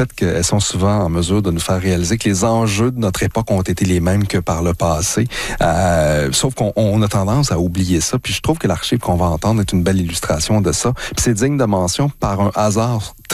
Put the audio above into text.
fait qu'elles sont souvent en mesure de nous faire réaliser que les enjeux de notre époque ont été les mêmes que par le passé. Sauf qu'on a tendance à oublier ça. Puis je trouve que l'archive qu'on va entendre est une belle illustration de ça. Puis c'est digne de mention par un hasard